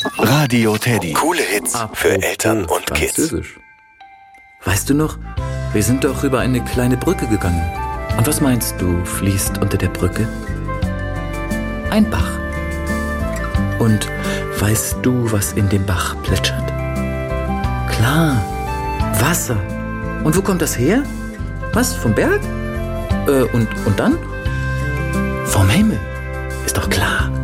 Radio Teddy. Coole Hits für Eltern und Kids. Weißt du noch, wir sind doch über eine kleine Brücke gegangen. Und was meinst du, fließt unter der Brücke? Ein Bach. Und weißt du, was in dem Bach plätschert? Klar, Wasser. Und wo kommt das her? Was, vom Berg? Und dann? Vom Himmel. Ist doch klar.